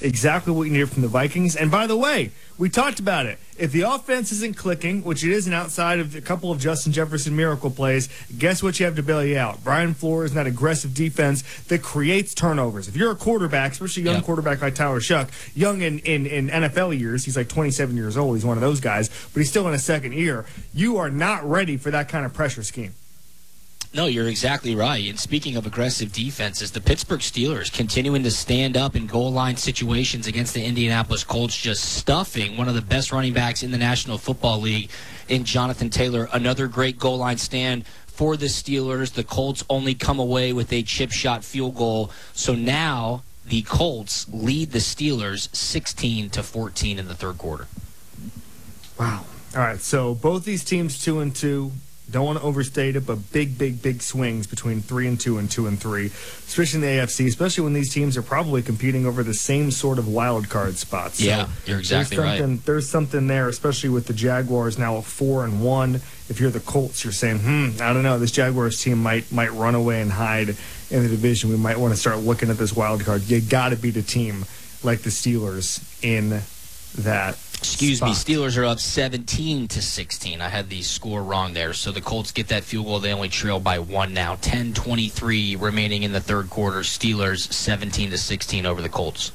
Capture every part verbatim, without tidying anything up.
exactly what you need from the Vikings. And by the way, we talked about it. If the offense isn't clicking, which it isn't outside of a couple of Justin Jefferson miracle plays, guess what you have to bail you out? Brian Flores and that aggressive defense that creates turnovers. If you're a quarterback, especially a young yep. quarterback like Tyler Shuck, young in, in, in N F L years, he's like twenty-seven years old, he's one of those guys, but he's still in his second year, you are not ready for that kind of pressure scheme. No, you're exactly right. And speaking of aggressive defenses, the Pittsburgh Steelers continuing to stand up in goal line situations against the Indianapolis Colts, just stuffing one of the best running backs in the National Football League in Jonathan Taylor. Another great goal line stand for the Steelers. The Colts only come away with a chip shot field goal. So now the Colts lead the Steelers sixteen to fourteen in the third quarter. Wow. All right, so both these teams two and two. Don't want to overstate it, but big, big, big swings between three and two and two and three, especially in the A F C, especially when these teams are probably competing over the same sort of wild card spots. So yeah, you're exactly there's something, right. There's something there, especially with the Jaguars now at four and one. If you're the Colts, you're saying, hmm, I don't know, this Jaguars team might might run away and hide in the division. We might want to start looking at this wild card. You got to beat a team like the Steelers in that. Excuse spot. me, Steelers are up seventeen to sixteen. I had the score wrong there. So the Colts get that field goal. They only trail by one now. ten twenty-three remaining in the third quarter. Steelers seventeen to sixteen over the Colts.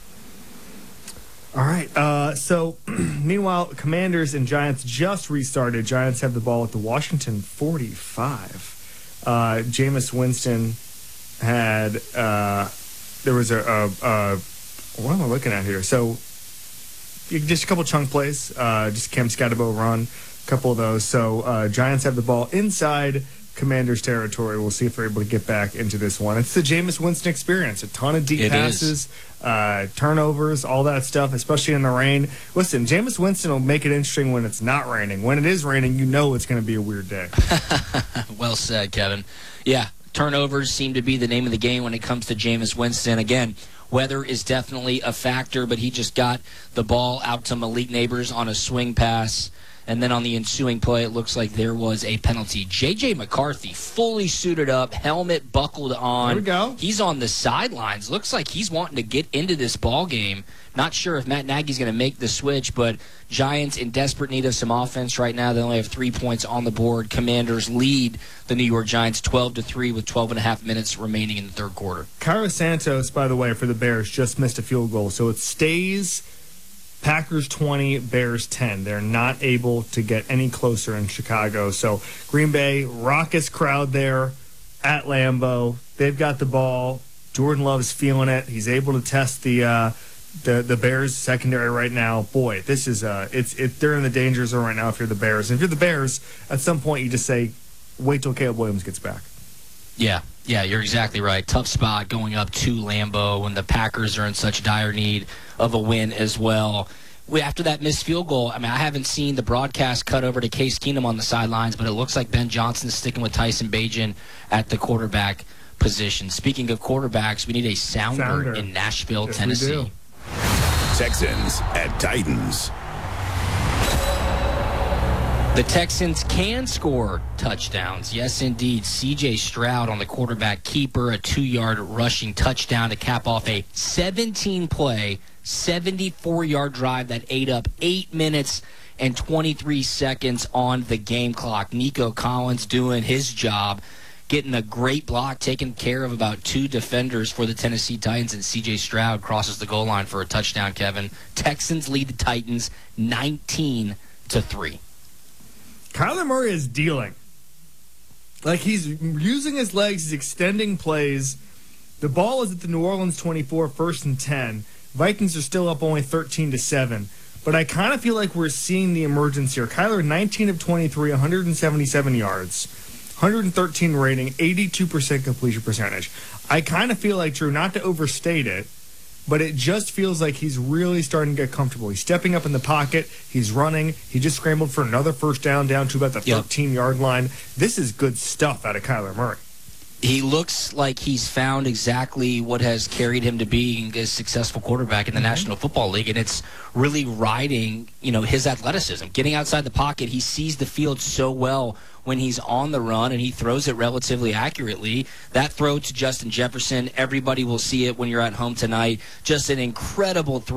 All right. Uh, so, meanwhile, Commanders and Giants just restarted. Giants have the ball at the Washington forty-five. Uh, Jameis Winston had uh, there was a, a, a what am I looking at here? So. Just a couple chunk plays, uh, just Cam Scatterbo run, a couple of those. So uh, Giants have the ball inside Commanders territory. We'll see if they're able to get back into this one. It's the Jameis Winston experience. A ton of deep it passes, uh, turnovers, all that stuff, especially in the rain. Listen, Jameis Winston will make it interesting when it's not raining. When it is raining, you know it's going to be a weird day. Well said, Kevin. Yeah, turnovers seem to be the name of the game when it comes to Jameis Winston. Again, weather is definitely a factor, but he just got the ball out to Malik Neighbors on a swing pass. And then on the ensuing play, it looks like there was a penalty. J J. McCarthy, fully suited up, helmet buckled on. There we go. He's on the sidelines. Looks like he's wanting to get into this ball game. Not sure if Matt Nagy's going to make the switch, but Giants in desperate need of some offense right now. They only have three points on the board. Commanders lead the New York Giants twelve to three with twelve and a half minutes remaining in the third quarter. Cairo Santos, by the way, for the Bears, just missed a field goal. So it stays Packers twenty, Bears ten. They're not able to get any closer in Chicago. So Green Bay, raucous crowd there at Lambeau. They've got the ball. Jordan Love's feeling it. He's able to test the uh, the the Bears secondary right now. Boy, this is uh, it's it. They're in the danger zone right now. If you're the Bears, and if you're the Bears, at some point you just say, wait till Caleb Williams gets back. Yeah, yeah, you're exactly right. Tough spot going up to Lambeau when the Packers are in such dire need of a win as well. We, after that missed field goal, I mean, I haven't seen the broadcast cut over to Case Keenum on the sidelines, but it looks like Ben Johnson's sticking with Tyson Bagent at the quarterback position. Speaking of quarterbacks, we need a sounder, sounder. in Nashville, yes, Tennessee. Texans at Titans. The Texans can score touchdowns. Yes, indeed. C J. Stroud on the quarterback keeper, a two-yard rushing touchdown to cap off a seventeen-play, seventy-four-yard drive that ate up eight minutes and twenty-three seconds on the game clock. Nico Collins doing his job, getting a great block, taking care of about two defenders for the Tennessee Titans, and C J. Stroud crosses the goal line for a touchdown, Kevin. Texans lead the Titans nineteen to three. Kyler Murray is dealing. Like, he's using his legs, he's extending plays. The ball is at the New Orleans twenty-four, first and ten. Vikings are still up only thirteen to seven. But I kind of feel like we're seeing the emergence here. Kyler, nineteen of twenty-three, one hundred seventy-seven yards, one hundred thirteen rating, eighty-two percent completion percentage. I kind of feel like, Drew, not to overstate it, but it just feels like he's really starting to get comfortable. He's stepping up in the pocket. He's running. He just scrambled for another first down, down to about the thirteen-yard line. This is good stuff out of Kyler Murray. He looks like he's found exactly what has carried him to being a successful quarterback in the mm-hmm. National Football League, and it's really riding, you know, his athleticism. Getting outside the pocket, he sees the field so well when he's on the run, and he throws it relatively accurately. That throw to Justin Jefferson, everybody will see it when you're at home tonight. Just an incredible throw.